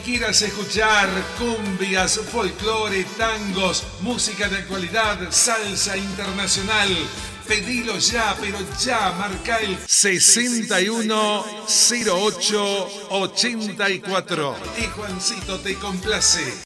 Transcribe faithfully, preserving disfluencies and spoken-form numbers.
quieras escuchar, cumbias, folclore, tangos, música de actualidad, salsa internacional. Pedilo ya, pero ya, marca el sesenta y uno cero ocho ochenta y cuatro. Y Juancito te complace.